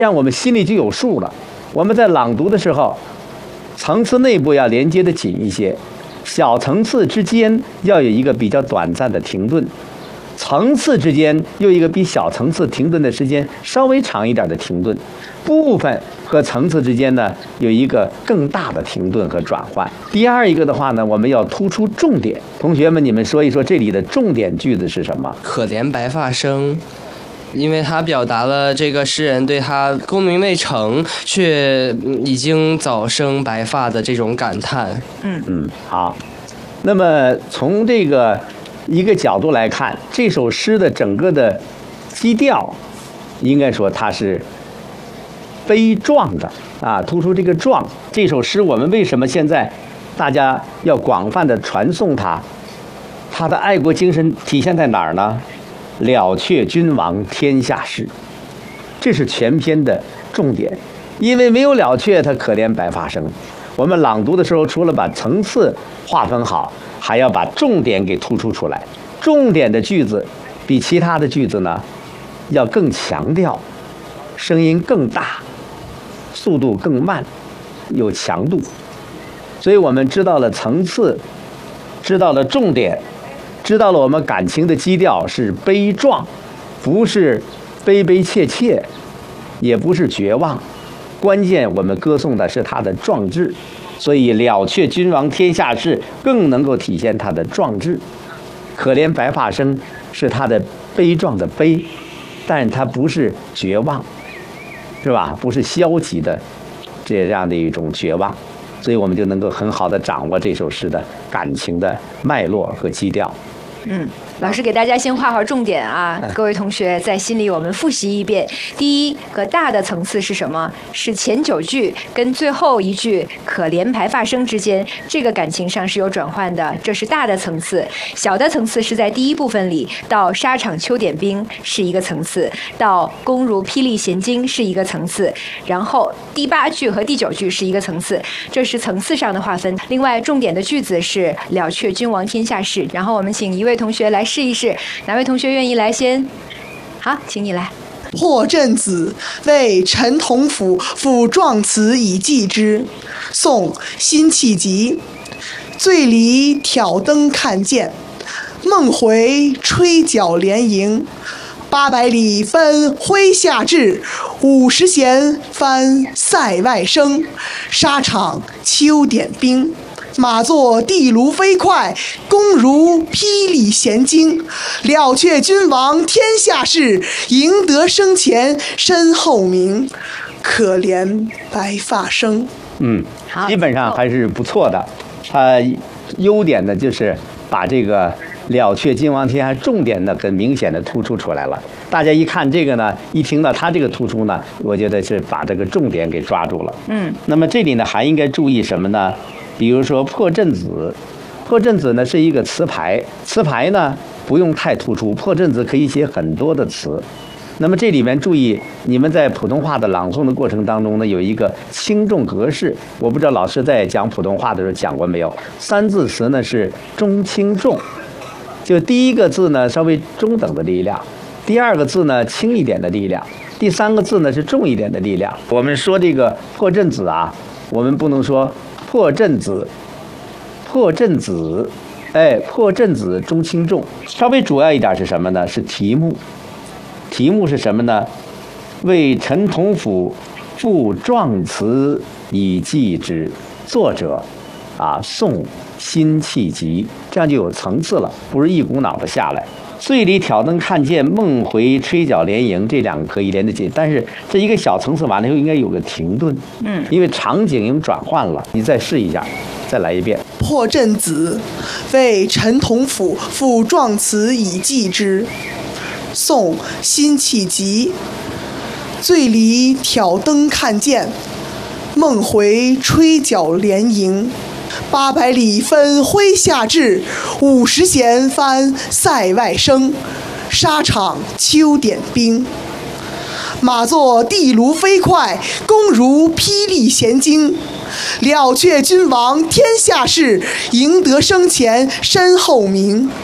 让我们心里就有数了。我们在朗读的时候，层次内部要连接的紧一些，小层次之间要有一个比较短暂的停顿，层次之间又一个比小层次停顿的时间稍微长一点的停顿，部分和层次之间呢有一个更大的停顿和转换。第二一个的话呢，我们要突出重点。同学们，你们说一说这里的重点句子是什么？ 可怜白发生，因为他表达了这个诗人对他功名未成却已经早生白发的这种感叹。 好。那么从这个一个角度来看，这首诗的整个的基调，应该说它是悲壮的啊，突出这个壮。这首诗我们为什么现在大家要广泛的传颂它？它的爱国精神体现在哪儿呢？了却君王天下事，这是全篇的重点。因为没有了却，他可怜白发生。我们朗读的时候，除了把层次划分好，还要把重点给突出出来。重点的句子比其他的句子呢要更强调，声音更大，速度更慢，有强度。所以我们知道了层次，知道了重点，知道了我们感情的基调是悲壮，不是悲悲切切，也不是绝望。关键我们歌颂的是他的壮志，所以了却君王天下事更能够体现他的壮志。可怜白发生是他的悲壮的悲，但是他不是绝望，是吧？不是消极的这样的一种绝望，所以我们就能够很好的掌握这首诗的感情的脉络和基调。 老师给大家先画好重点啊，各位同学在心里我们复习一遍。第一个大的层次是什么？是前9句跟最后一句可怜白发生之间，这个感情上是有转换的，这是大的层次。小的层次是在第一部分里，到沙场秋点兵是一个层次，到弓如霹雳弦惊是一个层次，然后第8句和第9句是一个层次，这是层次上的划分。另外重点的句子是了却君王天下事。然后我们请一位同学来试一试，哪位同学愿意来先？好，请你来。 破阵子，为陈同甫赋壮词以寄之。宋·辛弃疾。醉里挑灯看剑，梦回吹角连营。800里分麾下炙，50弦翻塞外声。沙场秋点兵，马作地卢飞快，弓如霹雳弦惊。了却君王天下事，赢得生前身后名。可怜白发生。 基本上还是不错的。它优点呢，就是把这个了却君王天下重点的很明显的突出出来了。大家一看这个呢，一听到他这个突出呢，我觉得是把这个重点给抓住了。那么这里呢还应该注意什么呢？比如说破阵子，破阵子呢是一个词牌，词牌呢不用太突出，破阵子可以写很多的词。那么这里面注意，你们在普通话的朗诵的过程当中呢，有一个轻重格式，我不知道老师在讲普通话的时候讲过没有。3字词呢是中轻重，就第一个字呢稍微中等的力量，第二个字呢轻一点的力量，第3个字呢是重一点的力量。我们说这个破阵子啊，我们不能说破阵子，破阵子，破阵子中轻重。稍微主要一点是什么呢？是题目。题目是什么呢？为陈同甫赋壮词以寄之。作者宋辛弃疾，这样就有层次了，不是一股脑的下来。醉里挑灯看剑，梦回吹角连营，这2个可以连得紧，但是这一个小层次完了以后应该有个停顿，因为场景已经转换了。你再试一下，再来一遍。 破阵子，为陈同甫赋壮词以寄之。宋·辛弃疾。醉里挑灯看剑，梦回吹角连营。800里分麾下炙，50弦翻塞外声。沙场秋点兵，马作地卢飞快，弓如霹雳弦惊。了却君王天下事，赢得生前身后名。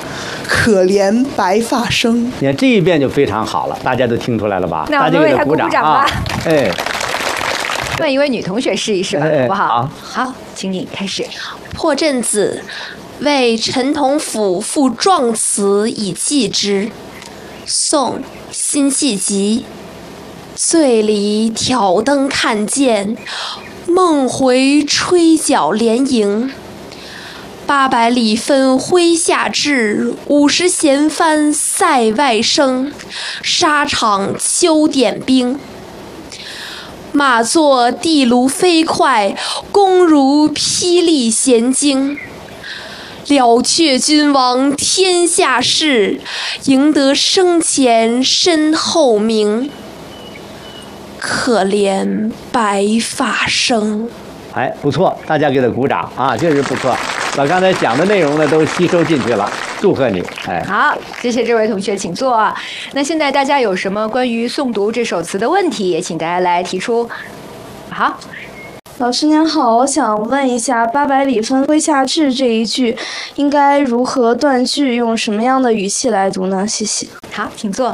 可怜白发生。 你看这一遍就非常好了，大家都听出来了吧？ 那我大家给他们为他鼓掌掌吧。 哎， 问一位女同学试一试吧， 哎好不好？ 好好，请你开始。 破阵子，为陈同甫赋壮词以寄之。宋·辛弃疾。醉里挑灯看剑，梦回吹角连营。800里分麾下炙，50弦翻塞外声。沙场秋点兵。马作地卢飞快，弓如霹雳弦惊。了却君王天下事，赢得生前身后名。可怜白发生。 哎，不错，大家给他鼓掌啊，确实不错，把刚才讲的内容呢都吸收进去了，祝贺你！哎， 好，谢谢这位同学，请坐。那现在大家有什么关于诵读这首词的问题，也请大家来提出。好， 老师您好，我想问一下800里分麾下炙这一句应该如何断句，用什么样的语气来读呢？谢谢。 好，请坐。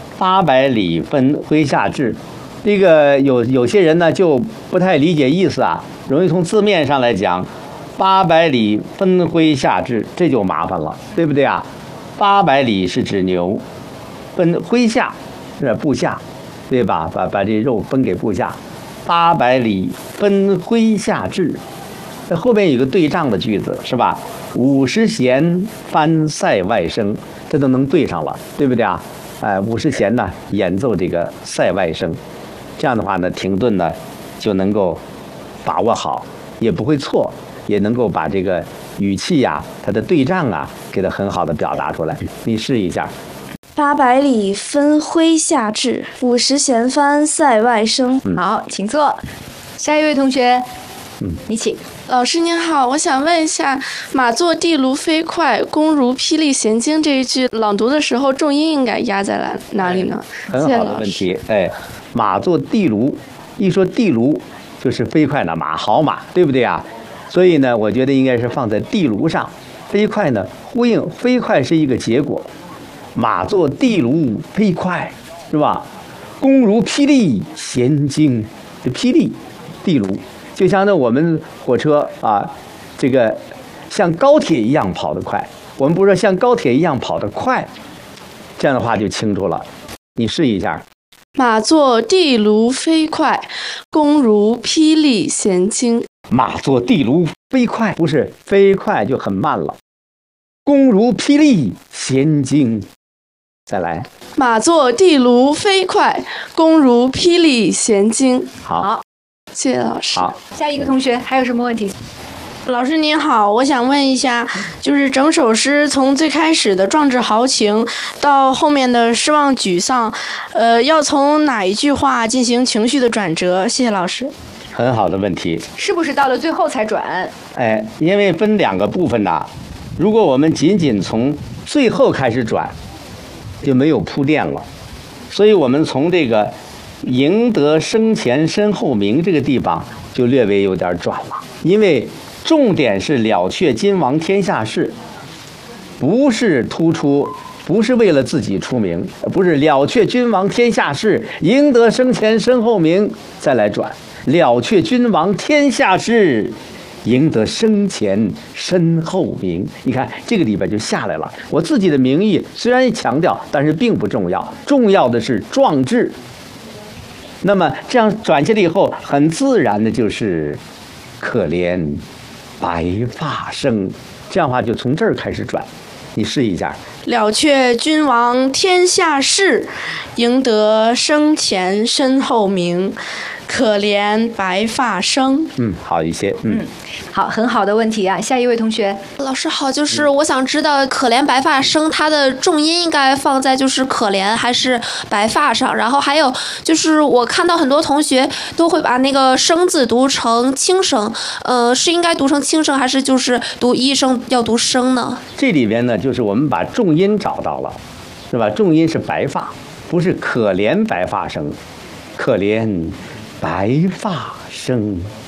800里分麾下炙，这个有些人呢就不太理解意思啊，容易从字面上来讲，800里分麾下炙，这就麻烦了，对不对啊？800里是指牛，分麾下是部下，对吧？把这肉分给部下。800里分麾下炙，这后边有个对仗的句子是吧？50弦翻塞外声，这都能对上了，对不对啊？50弦呢演奏这个塞外声，这样的话呢停顿呢就能够把握好，也不会错，也能够把这个语气呀、它的对仗啊给它很好的表达出来。你试一下。 800里分麾下炙，50弦翻塞外声。 好，请坐。下一位同学，你请。 老师您好，我想问一下，马作地卢飞快，弓如霹雳弦惊这一句朗读的时候，重音应该压在哪里呢？ 很好的问题。哎，马作地卢，一说地卢就是飞快的马，好马，对不对啊？所以呢，我觉得应该是放在地卢上。飞快呢，呼应飞快是一个结果。马作地卢飞快，是吧？弓如霹雳弦惊，这霹雳地卢就像那我们火车啊，这个像高铁一样跑得快。我们不是说像高铁一样跑得快，这样的话就清楚了。你试一下。 马作地卢飞快，弓如霹雳弦惊。 马作地卢飞快，不是飞快就很慢了。弓如霹雳弦惊。再来。 马作地卢飞快，弓如霹雳弦惊。 好， 谢谢老师。 好， 下一个同学还有什么问题？ 老师您好，我想问一下，就是整首诗从最开始的壮志豪情到后面的失望沮丧，要从哪一句话进行情绪的转折？谢谢老师。 很好的问题。 是不是到了最后才转？ 哎，因为分两个部分呐，如果我们仅仅从最后开始转，就没有铺垫了。所以我们从这个赢得生前身后名这个地方就略微有点转了，因为重点是了却今王天下事，不是突出，不是为了自己出名，不是了却君王天下事，赢得生前身后名，再来转了却君王天下事，赢得生前身后名。你看这个里边就下来了，我自己的名义虽然强调，但是并不重要，重要的是壮志。那么这样转下来以后，很自然的就是可怜白发生，这样的话就从这儿开始转。你试一下。 了却君王天下事，赢得生前身后名，可怜白发生。 好一些。 好，很好的问题啊。下一位同学。 老师好，就是我想知道可怜白发生它的重音应该放在就是可怜还是白发上，然后还有就是我看到很多同学都会把那个生字读成轻声，是应该读成轻声还是就是读一声要读生呢？ 这里边呢就是我们把重音找到了，是吧？重音是白发，不是可怜白发生，可怜白发生。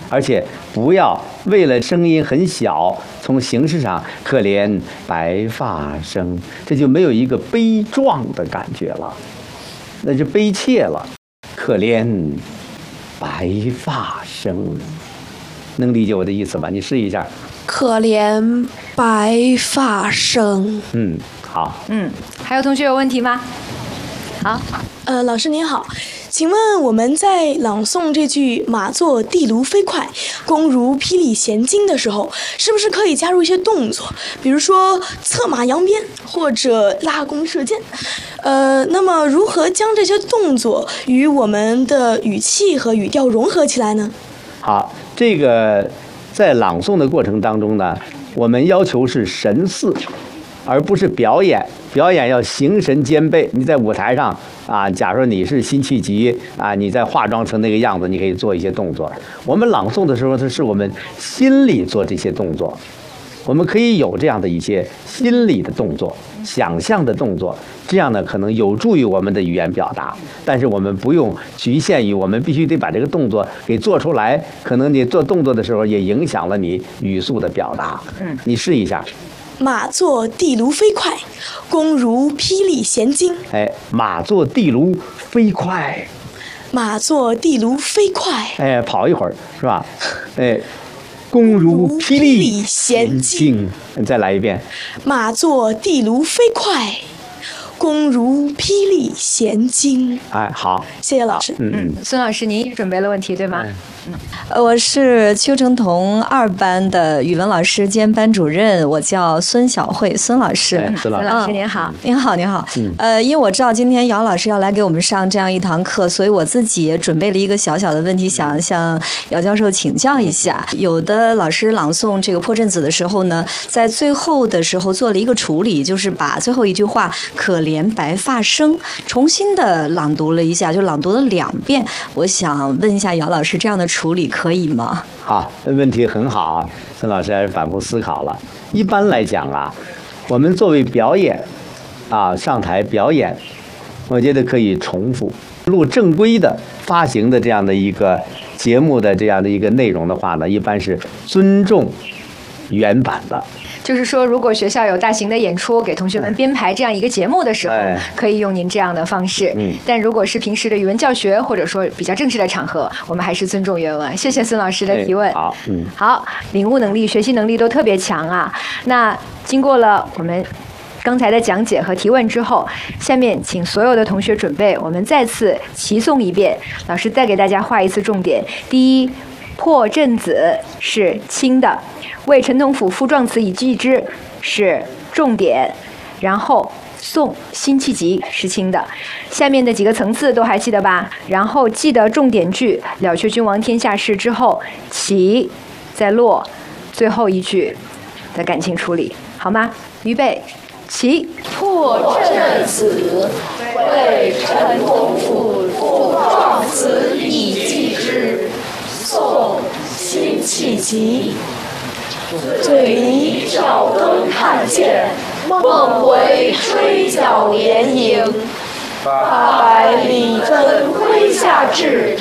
而且不要为了声音很小，从形式上可怜白发生，这就没有一个悲壮的感觉了，那就悲切了。可怜白发生，能理解我的意思吧？你试一下。 可怜白发生。 好。 还有同学有问题吗？好。 老师您好，请问我们在朗诵这句“马作地卢飞快，弓如霹雳弦惊”的时候，是不是可以加入一些动作，比如说策马扬鞭或者拉弓射箭？那么如何将这些动作与我们的语气和语调融合起来呢？ 好，这个在朗诵的过程当中呢，我们要求是神似，而不是表演。表演要形神兼备。你在舞台上啊，假如你是辛弃疾啊，你在化妆成那个样子，你可以做一些动作。我们朗诵的时候，它是我们心里做这些动作。我们可以有这样的一些心理的动作、想象的动作，这样呢可能有助于我们的语言表达。但是我们不用局限于我们必须得把这个动作给做出来，可能你做动作的时候也影响了你语速的表达。你试一下。 马作地卢飞快，弓如霹雳弦惊。 哎，马作地卢飞快。 马作地卢飞快。 哎，跑一会儿是吧？哎。弓如霹雳弦惊，你再来一遍。 马作地卢飞快，弓如霹雳弦惊。 哎，好， 谢谢老师。 孙老师，您也准备了问题对吗？ 我是邱成桐2班的语文老师兼班主任，我叫孙晓慧，孙老师。 孙老师您好。 您好，您好。因为我知道今天姚老师要来给我们上这样一堂课，所以我自己也准备了一个小小的问题，想向姚教授请教一下。有的老师朗诵这个破阵子的时候呢，在最后的时候做了一个处理，就是把最后一句话“可怜白发生”重新的朗读了一下，就朗读了2遍。我想问一下姚老师，这样的处理可以吗？ 好，问题很好啊，孙老师还是反复思考了。一般来讲啊，我们作为表演啊，上台表演，我觉得可以重复录正规的发行的这样的一个节目的这样的一个内容的话呢，一般是尊重原版的。 就是说，如果学校有大型的演出，给同学们编排这样一个节目的时候，可以用您这样的方式。但如果是平时的语文教学，或者说比较正式的场合，我们还是尊重原文。谢谢孙老师的提问。好，领悟能力、学习能力都特别强啊。那经过了我们刚才的讲解和提问之后，下面请所有的同学准备，我们再次齐诵一遍。老师再给大家画一次重点。第一，破阵子是轻的，为陈同甫赋壮词以记之是重点，然后宋辛弃疾是轻的。下面的几个层次都还记得吧？然后记得重点句了却君王天下事之后起再落最后一句的感情处理，好吗？预备起。 破阵子，为陈同甫赋壮词以记之。宋辛弃疾。醉里挑灯看剑，梦回吹角连营。800里分麾下炙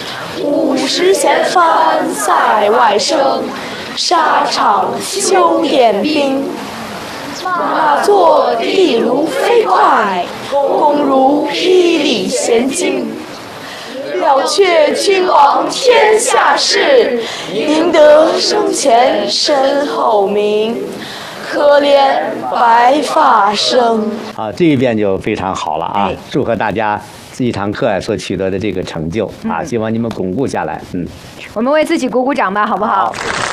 ，50弦翻塞外声。沙场秋点兵，马作地卢飞快，弓如霹雳弦惊。了却君王天下事，赢得生前身后名。可怜白发生。 啊，这一遍就非常好了啊！祝贺大家这一堂课所取得的这个成就啊！希望你们巩固下来。 我们为自己鼓鼓掌吧，好不好？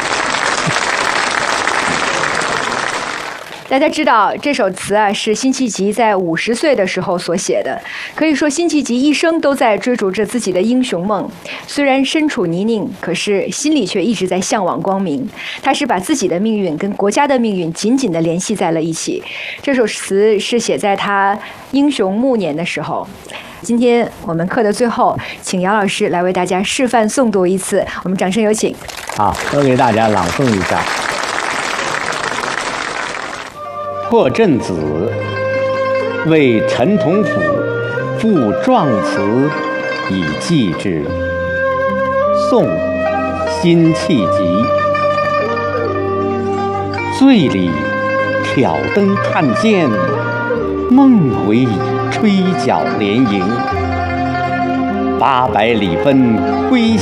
大家知道这首词啊，是辛弃疾在50岁的时候所写的。可以说，辛弃疾一生都在追逐着自己的英雄梦。虽然身处泥泞，可是心里却一直在向往光明。他是把自己的命运跟国家的命运紧紧地联系在了一起。这首词是写在他英雄暮年的时候。今天我们课的最后，请姚老师来为大家示范诵读一次，我们掌声有请。 好，我给大家朗诵一下。破阵子，为陈同甫赋壮词以记之。宋辛弃疾。醉里挑灯看剑，梦回已吹角连营。800里奔归